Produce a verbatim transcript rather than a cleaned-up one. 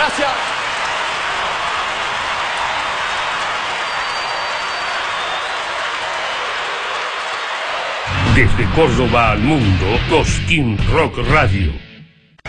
Gracias. Desde Córdoba al mundo, Cosquín Rock Radio.